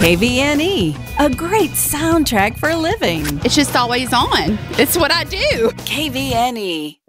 KVNE, a great soundtrack for living. It's just always on. It's what I do. KVNE.